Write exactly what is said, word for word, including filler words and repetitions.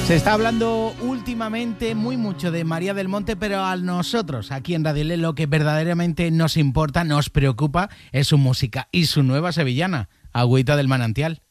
Se está hablando últimamente muy mucho de María del Monte, pero a nosotros aquí en Radio L lo que verdaderamente nos importa, nos preocupa, es su música y su nueva sevillana, Agüita del Manantial.